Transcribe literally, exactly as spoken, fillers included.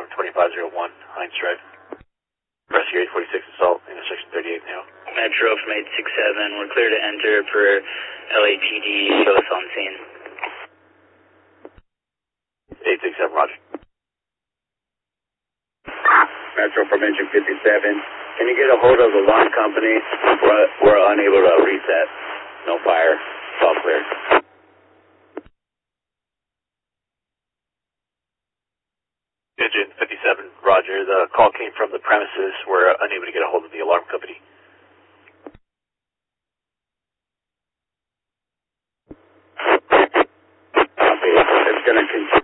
twenty-five oh one, Heinz Drive. Rescue eight forty-six assault, intersection thirty-eight now. Metro from eight six seven, we're clear to enter for L A P D, show us on scene. eight six seven, roger. Metro from engine fifty-seven, can you get a hold of the launch company? We're, we're unable to reset. No fire, it's all clear. Engine fifty-seven, roger. The call came from the premises. We're unable to get a hold of the alarm company. Copy. It's going to continue.